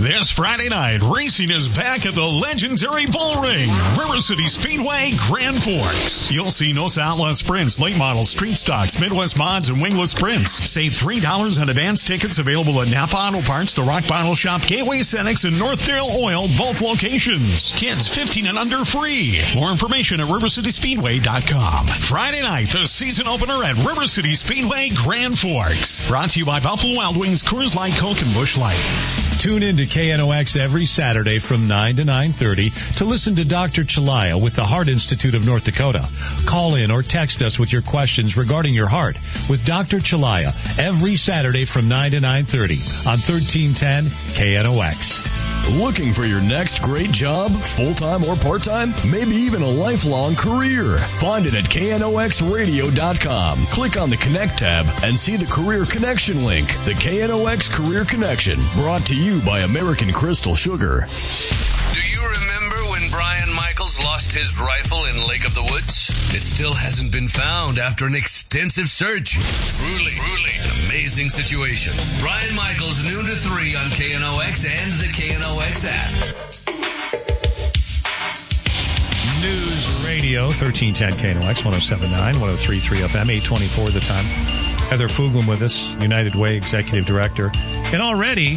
This Friday night, racing is back at the legendary Bull Ring, River City Speedway, Grand Forks. You'll see NOSA Outlaw Sprints, late models, street stocks, Midwest mods, and wingless sprints. Save $3 on advance tickets available at Napa Auto Parts, the Rock Bottle Shop, Gateway Cenex, and Northdale Oil, both locations. Kids 15 and under free. More information at rivercityspeedway.com. Friday night, the season opener at River City Speedway, Grand Forks. Brought to you by Buffalo Wild Wings, Coors Light, Coke, and Busch Light. Tune in to KNOX every Saturday from 9 to 9:30 to listen to Dr. Chalaya with the Heart Institute of North Dakota. Call in or text us with your questions regarding your heart with Dr. Chalaya every Saturday from 9 to 9:30 on 1310 KNOX. Looking for your next great job, full-time or part-time? Maybe even a lifelong career? Find it at KNOXradio.com. Click on the Connect tab and see the Career Connection link. The KNOX Career Connection, brought to you by American Crystal Sugar. Do you remember when Brian Michaels lost his rifle in Lake of the Woods? It still hasn't been found after an extensive search. Truly an amazing situation. Brian Michaels, noon to 3 on KNOX and the KNOX app. News Radio, 1310 KNOX, 107.9, 103.3 FM, 824 the time. Heather Fuglen with us, United Way Executive Director. And already,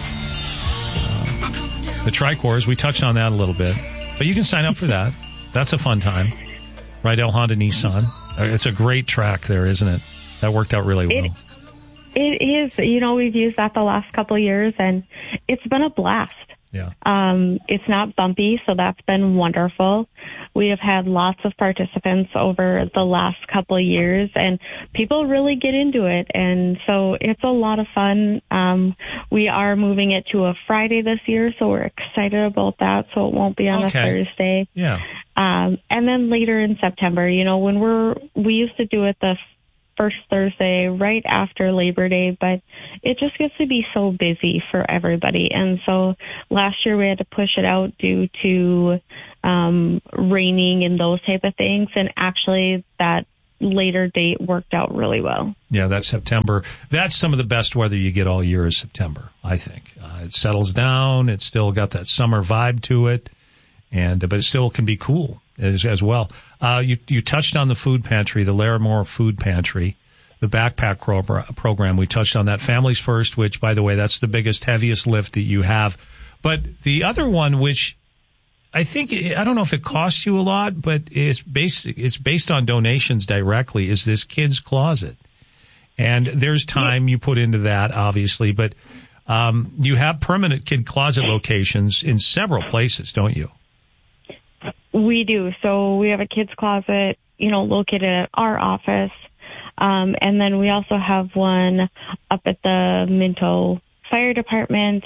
the Tricors, we touched on that a little bit. But you can sign up for that. That's a fun time. Rydell Honda Nissan. It's a great track there, isn't it? That worked out really well. It is. You know, we've used that the last couple of years, and it's been a blast. Yeah. It's not bumpy, so that's been wonderful. We have had lots of participants over the last couple of years, and people really get into it, and so it's a lot of fun. We are moving it to a Friday this year, so we're excited about that, so it won't be on a Thursday. Yeah. And then later in September, you know, when we used to do it the first Thursday right after Labor Day, but it just gets to be so busy for everybody. And so last year we had to push it out due to raining and those type of things. And actually that later date worked out really well. Yeah, that's September. That's some of the best weather you get all year is September, I think. It settles down. It's still got that summer vibe to it, but it still can be cool as well. You touched on the food pantry, the Larimore Food Pantry, the backpack program. We touched on that. Families First, which, by the way, that's the biggest, heaviest lift that you have. But the other one, which I think, I don't know if it costs you a lot, but it's based on donations directly, is this Kids Closet. And there's time you put into that, obviously, but you have permanent Kid Closet locations in several places, don't you? We do. So we have a Kids Closet, you know, located at our office. And then we also have one up at the Minto Fire Department,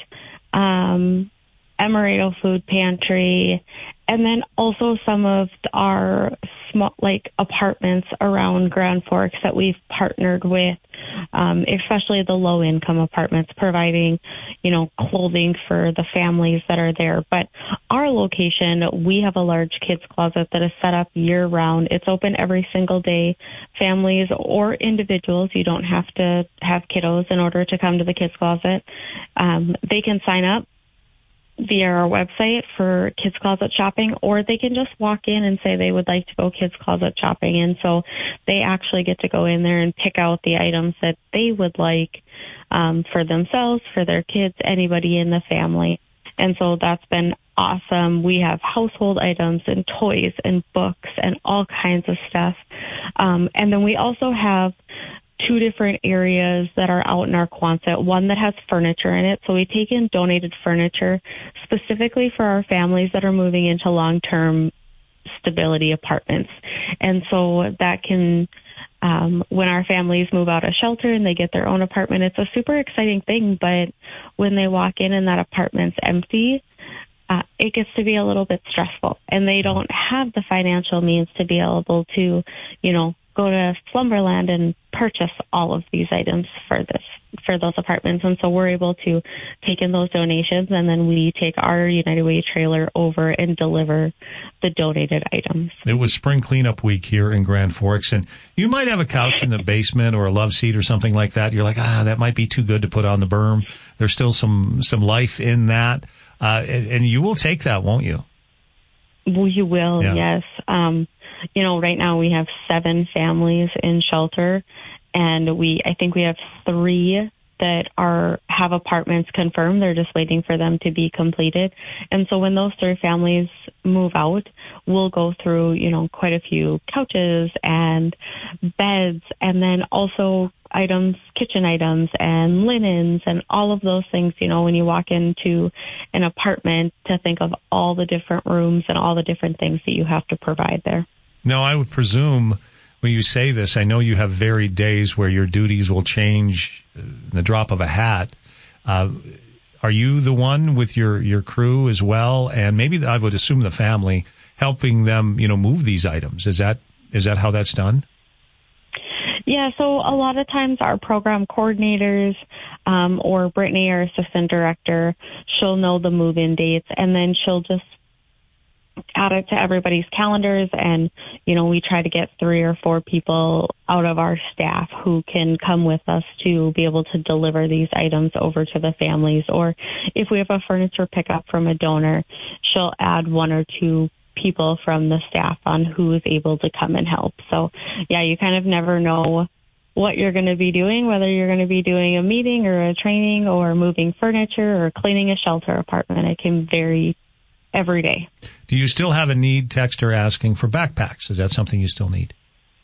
Emerado Food Pantry, and then also some of our small, apartments around Grand Forks that we've partnered with, especially the low-income apartments, providing, you know, clothing for the families that are there. But our location, we have a large Kids Closet that is set up year-round. It's open every single day. Families or individuals, you don't have to have kiddos in order to come to the Kids Closet. They can sign up via our website for Kids Closet shopping, or they can just walk in and say they would like to go Kids Closet shopping. And so they actually get to go in there and pick out the items that they would like for themselves, for their kids, anybody in the family. And so that's been awesome. We have household items and toys and books and all kinds of stuff. And then we also have two different areas that are out in our Quonset, one that has furniture in it. So we take in donated furniture specifically for our families that are moving into long-term stability apartments. And so that can, when our families move out of shelter and they get their own apartment, it's a super exciting thing. But when they walk in and that apartment's empty, it gets to be a little bit stressful, and they don't have the financial means to be able to, you know, go to Slumberland and purchase all of these items for those apartments. And so we're able to take in those donations, and then we take our United Way trailer over and deliver the donated items. It was spring cleanup week here in Grand Forks, and you might have a couch in the basement or a love seat or something like that. You're like, that might be too good to put on the berm. There's still some life in that. And you will take that, won't you? Well, you will, yes. Right now we have 7 families in shelter, and I think we have 3 that have apartments confirmed. They're just waiting for them to be completed. And so when those 3 families move out, we'll go through, quite a few couches and beds, and then also kitchen items and linens and all of those things, when you walk into an apartment, to think of all the different rooms and all the different things that you have to provide there. Now, I would presume when you say this, I know you have varied days where your duties will change in the drop of a hat. Are you the one with your crew as well? And maybe I would assume the family helping them, move these items. Is that how that's done? Yeah, so a lot of times our program coordinators or Brittany, our assistant director, she'll know the move-in dates, and then she'll just add it to everybody's calendars. And, we try to get 3 or 4 people out of our staff who can come with us to be able to deliver these items over to the families. Or if we have a furniture pickup from a donor, she'll add 1 or 2 people from the staff on who is able to come and help. So, you kind of never know what you're going to be doing, whether you're going to be doing a meeting or a training or moving furniture or cleaning a shelter apartment. It can vary every day. Do you still have a need? Texter asking for backpacks. Is that something you still need?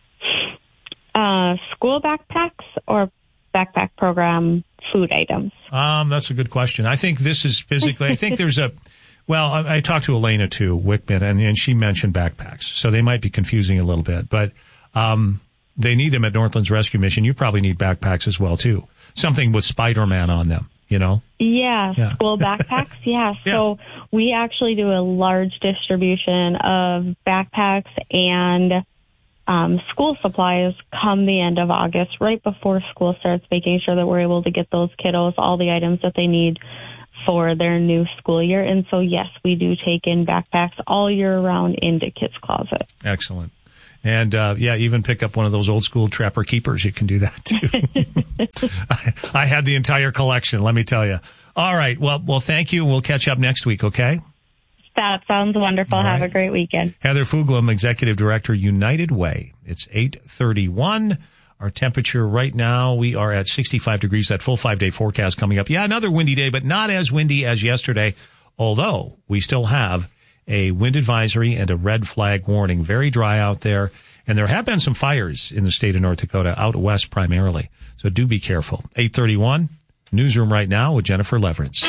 School backpacks or backpack program food items? That's a good question. I think this is physically, I think there's I talked to Elena too, Wickman, and she mentioned backpacks. So they might be confusing a little bit, but they need them at Northlands Rescue Mission. You probably need backpacks as well too. Something with Spider-Man on them, Yeah. School backpacks. Yeah. So we actually do a large distribution of backpacks and school supplies come the end of August, right before school starts, making sure that we're able to get those kiddos all the items that they need for their new school year. And so, yes, we do take in backpacks all year round into Kids Closet. Excellent. And, even pick up one of those old school Trapper Keepers. You can do that, too. I had the entire collection, let me tell you. All right. Well, thank you. We'll catch up next week, okay? That sounds wonderful. Have a great weekend. Heather Fuglum, Executive Director, United Way. It's 8:31. Our temperature right now, we are at 65 degrees. That full 5-day forecast coming up. Yeah, another windy day, but not as windy as yesterday, although we still have a wind advisory and a red flag warning. Very dry out there. And there have been some fires in the state of North Dakota, out west primarily. So do be careful. 8:31, Newsroom right now with Jennifer Leverance.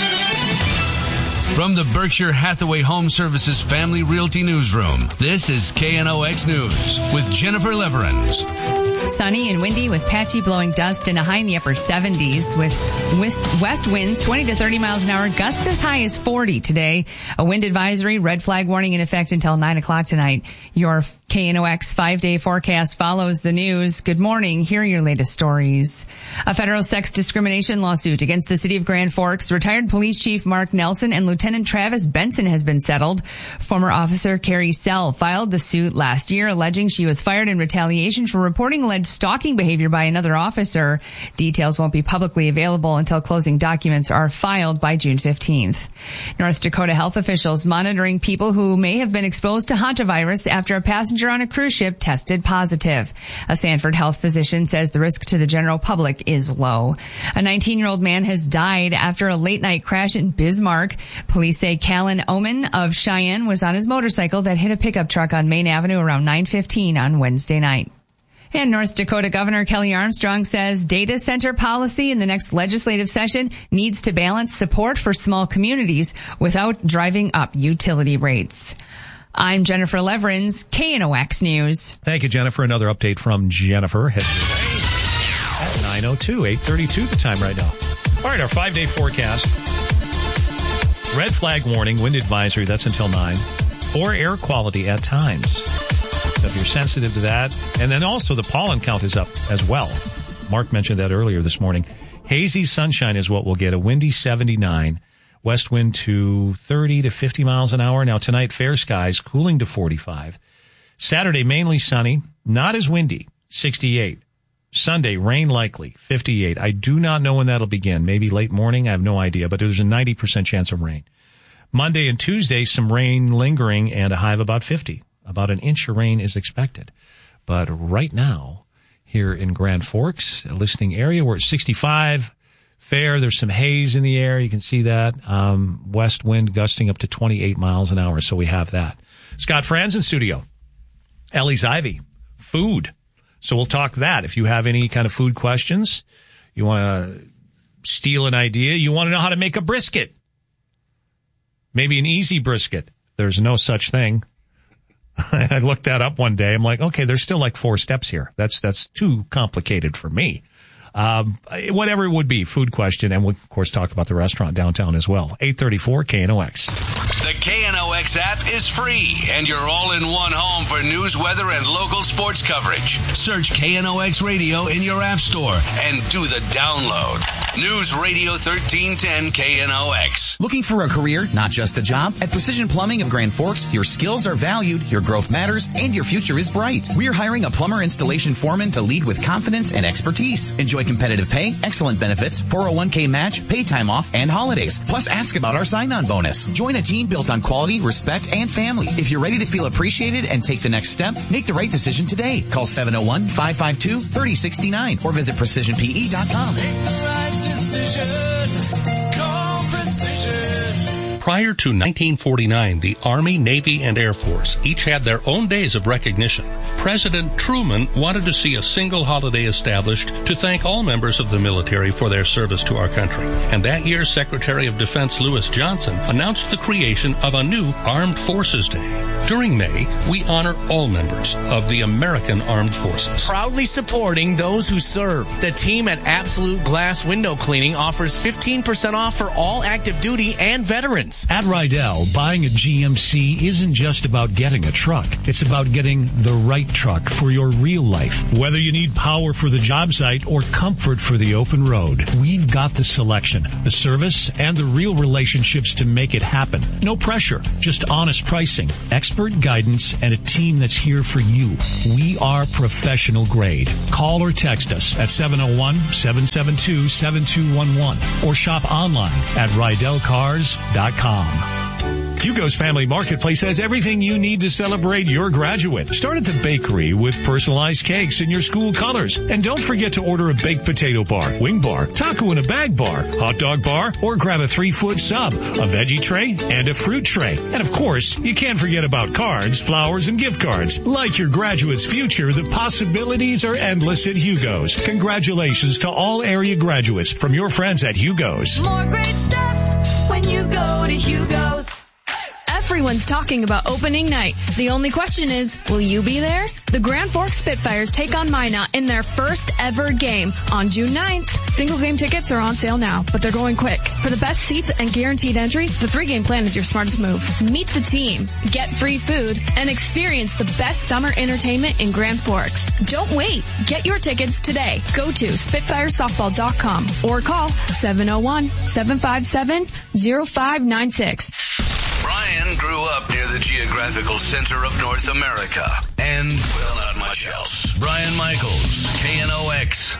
From the Berkshire Hathaway Home Services Family Realty Newsroom, this is KNOX News with Jennifer Leverance. Sunny and windy with patchy blowing dust and a high in the upper 70s with west winds 20 to 30 miles an hour, gusts as high as 40 today. A wind advisory, red flag warning in effect until 9 o'clock tonight. Your KNOX 5-day forecast follows the news. Good morning. Here are your latest stories. A federal sex discrimination lawsuit against the city of Grand Forks, retired police chief Mark Nelson and Lieutenant Travis Benson has been settled. Former officer Carrie Sell filed the suit last year, alleging she was fired in retaliation for reporting alleged stalking behavior by another officer. Details won't be publicly available until closing documents are filed by June 15th. North Dakota health officials monitoring people who may have been exposed to hantavirus after a passenger on a cruise ship tested positive. A Sanford health physician says the risk to the general public is low. A 19-year-old man has died after a late-night crash in Bismarck. Police say Callan Oman of Cheyenne was on his motorcycle that hit a pickup truck on Main Avenue around 9:15 on Wednesday night. And North Dakota Governor Kelly Armstrong says data center policy in the next legislative session needs to balance support for small communities without driving up utility rates. I'm Jennifer Leverance, KNOX News. Thank you, Jennifer. Another update from Jennifer. Head your way at 9:02, 8:32 the time right now. All right, our 5-day forecast. Red flag warning, wind advisory, that's until 9. Poor air quality at times. So if you're sensitive to that, and then also the pollen count is up as well. Mark mentioned that earlier this morning. Hazy sunshine is what we'll get. A windy 79, west wind to 30 to 50 miles an hour. Now tonight, fair skies, cooling to 45. Saturday, mainly sunny, not as windy, 68. Sunday, rain likely, 58. I do not know when that'll begin. Maybe late morning. I have no idea, but there's a 90% chance of rain. Monday and Tuesday, some rain lingering and a high of about 50. About an inch of rain is expected. But right now, here in Grand Forks, a listening area, we're at 65. Fair, there's some haze in the air. You can see that. West wind gusting up to 28 miles an hour. So we have that. Scott Franz in studio. Ellie's Ivy. Food. So we'll talk that. If you have any kind of food questions, you want to steal an idea, you want to know how to make a brisket. Maybe an easy brisket. There's no such thing. I looked that up one day. I'm like, okay, there's still like 4 steps here. That's too complicated for me. Whatever it would be, food question. And we'll, of course, talk about the restaurant downtown as well. 834 KNOX. The KNOX app is free, and you're all in one home for news, weather, and local sports coverage. Search KNOX Radio in your app store and do the download. News Radio 1310 KNOX. Looking for a career, not just a job? At Precision Plumbing of Grand Forks, your skills are valued, your growth matters, and your future is bright. We're hiring a plumber installation foreman to lead with confidence and expertise. Enjoy competitive pay, excellent benefits, 401k match, pay time off, and holidays. Plus, ask about our sign-on bonus. Join a team built on quality, respect, and family. If you're ready to feel appreciated and take the next step, make the right decision today. Call 701-552-3069 or visit precisionpe.com. Make the right decision. Call Precision. Prior to 1949, the Army, Navy, and Air Force each had their own days of recognition. President Truman wanted to see a single holiday established to thank all members of the military for their service to our country. And that year's Secretary of Defense Lewis Johnson announced the creation of a new Armed Forces Day. During May, we honor all members of the American Armed Forces. Proudly supporting those who serve. The team at Absolute Glass Window Cleaning offers 15% off for all active duty and veterans. At Rydell, buying a GMC isn't just about getting a truck. It's about getting the right truck for your real life. Whether you need power for the job site or comfort for the open road, we've got the selection, the service, and the real relationships to make it happen. No pressure, just honest pricing, expert guidance, and a team that's here for you. We are professional grade. Call or text us at 701-772-7211 or shop online at RydellCars.com. Hugo's Family Marketplace has everything you need to celebrate your graduate. Start at the bakery with personalized cakes in your school colors. And don't forget to order a baked potato bar, wing bar, taco in a bag bar, hot dog bar, or grab a 3-foot sub, a veggie tray, and a fruit tray. And of course, you can't forget about cards, flowers, and gift cards. Like your graduate's future, the possibilities are endless at Hugo's. Congratulations to all area graduates from your friends at Hugo's. More great stuff when you go to Hugo's. Everyone's talking about opening night. The only question is, will you be there? The Grand Forks Spitfires take on Minot in their first ever game on June 9th. Single game tickets are on sale now, but they're going quick. For the best seats and guaranteed entry, the 3-game plan is your smartest move. Meet the team, get free food, and experience the best summer entertainment in Grand Forks. Don't wait. Get your tickets today. Go to SpitfireSoftball.com or call 701-757-0596. Brian grew up near the geographical center of North America and, well, not much else. Brian Michaels, KNOX.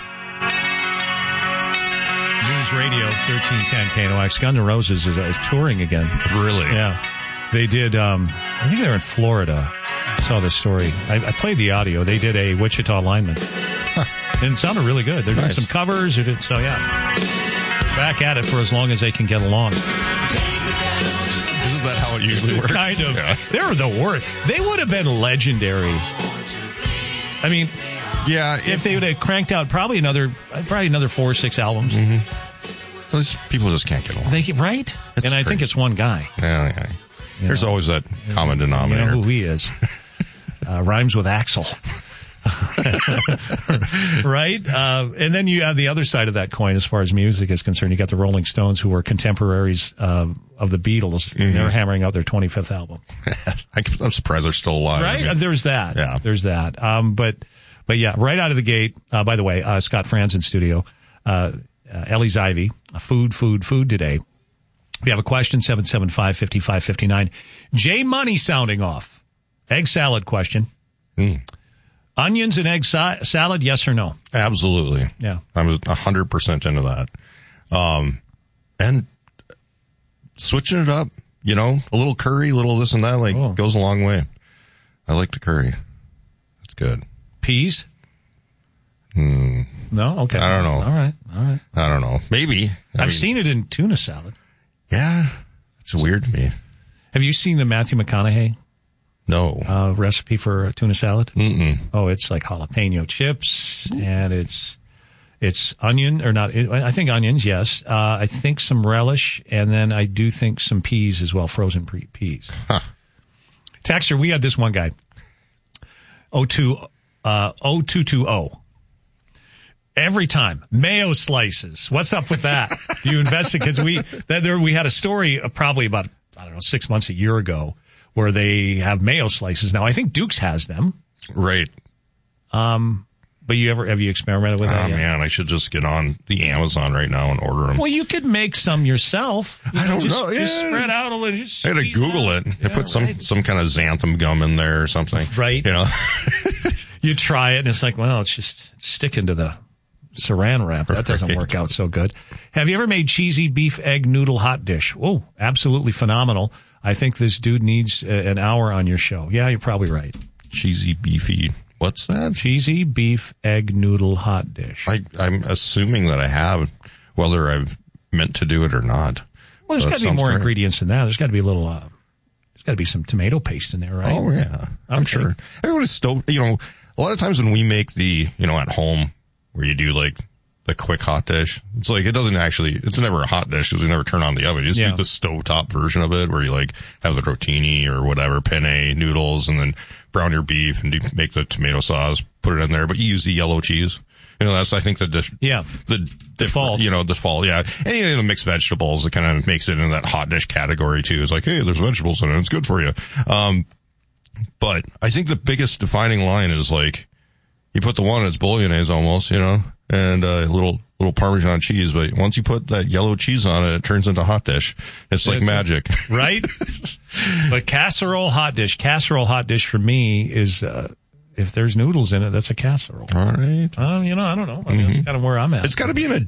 News Radio 1310 KNOX. Guns N' Roses is touring again. Really? Yeah. They did, I think they're in Florida. I saw this story. I played the audio. They did a Wichita lineman. And it sounded really good. They're doing some covers. So, yeah. Back at it for as long as they can get along. Isn't that how it usually works? Kind of. Yeah. They're the worst. They would have been legendary. I mean, yeah, if they would have cranked out probably another 4 or 6 albums. Mm-hmm. Those people just can't get along. Right? And I think it's one guy. Yeah. There's always that common denominator. You know who he is. Rhymes with Axel. Right? And then you have the other side of that coin as far as music is concerned. You got the Rolling Stones, who were contemporaries of the Beatles. And they're hammering out their 25th album. I'm surprised they're still alive. Right? I mean, There's that. Yeah. There's that. But yeah, right out of the gate, by the way, Scott Franz in studio, Ellie's Ivy, food today. If you have a question, 775-5559. J Money sounding off. Egg salad question. Onions and egg salad, yes or no? Absolutely. Yeah. I'm 100% into that. And switching it up, a little curry, a little this and that, goes a long way. I like the curry. It's good. Peas? No? Okay. I don't know. All right. I don't know. Maybe. I've seen it in tuna salad. Yeah. It's weird to me. Have you seen the Matthew McConaughey? No. Recipe for tuna salad? Mm-mm. Oh, it's like jalapeno chips, and it's onion, or not, I think onions, yes. I think some relish, and then I do think some peas as well, frozen peas. Huh. Texter, we had this one guy, 0220. Every time, mayo slices. What's up with that? Do you investigate? Because we had a story probably about, 6 months, a year ago, where they have mayo slices. Now, I think Duke's has them. Right. But have you experimented with that yet? Man, I should just get on the Amazon right now and order them. Well, you could make some yourself. I don't know. Just Yeah. spread out a little. I had to Google it. I put some kind of xanthan gum in there or something. Right. You try it, and it's like, well, it's just sticking to the saran wrap. That doesn't work out so good. Have you ever made cheesy beef egg noodle hot dish? Oh, absolutely phenomenal. I think this dude needs an hour on your show. Yeah, you're probably right. Cheesy beefy. What's that? Cheesy beef egg noodle hot dish. I'm assuming that I have, whether I've meant to do it or not. Well, there's got to be more ingredients than that. There's got to be there's got to be some tomato paste in there, right? Oh, yeah. I'm sure. Everybody's still, a lot of times when we make the, at home, where you do like the quick hot dish, it's like, it's never a hot dish because we never turn on the oven. You just do the stovetop version of it where you have the rotini or whatever, penne noodles, and then brown your beef and make the tomato sauce, put it in there, but you use the yellow cheese. That's, I think, the dish. Yeah. The default. Default. Yeah. Any of the mixed vegetables, it kind of makes it in that hot dish category too. It's like, hey, there's vegetables in it. It's good for you. But I think the biggest defining line is you put the one, it's bolognese almost, and a little Parmesan cheese. But once you put that yellow cheese on it, it turns into hot dish. It's like magic. Right? But casserole hot dish for me is, if there's noodles in it, that's a casserole. All right. I don't know. I mean, that's kind of where I'm at. It's got to be in a